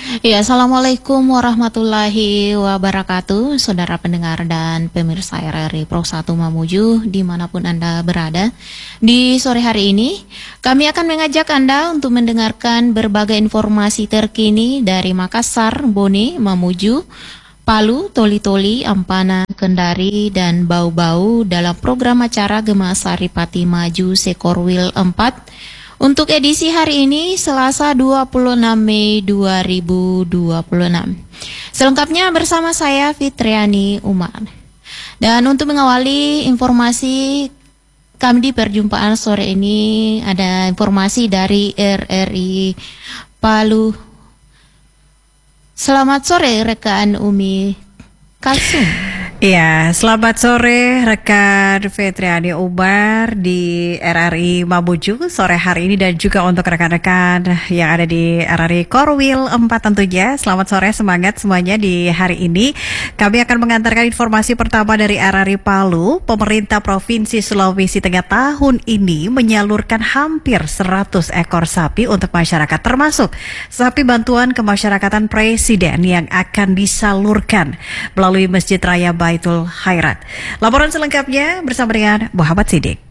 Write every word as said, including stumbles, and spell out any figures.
Ya, Assalamualaikum warahmatullahi wabarakatuh, saudara pendengar dan pemirsa R R I Pro satu Mamuju, dimanapun Anda berada. Di sore hari ini, kami akan mengajak Anda untuk mendengarkan berbagai informasi terkini dari Makassar, Bone, Mamuju, Palu, Toli-Toli, Ampana, Kendari, dan Bau-Bau dalam program acara Gema Saripati Maju Sekorwil empat. Untuk edisi hari ini, Selasa dua puluh enam Mei dua ribu dua puluh enam. Selengkapnya bersama saya Fitriani Umar. Dan untuk mengawali informasi kami di perjumpaan sore ini, ada informasi dari R R I Palu. Selamat sore rekan Umi Kalsum. Ya, selamat sore rekan Fitriani Umar di R R I Mamuju sore hari ini dan juga untuk rekan-rekan yang ada di R R I Korwil empat tentunya. Selamat sore, semangat semuanya di hari ini. Kami akan mengantarkan informasi pertama dari R R I Palu. Pemerintah Provinsi Sulawesi Tengah tahun ini menyalurkan hampir seratus ekor sapi untuk masyarakat, termasuk sapi bantuan kemasyarakatan Presiden yang akan disalurkan melalui Masjid Raya Baitul Khairat. Laporan selengkapnya bersama dengan Muhammad Sidik.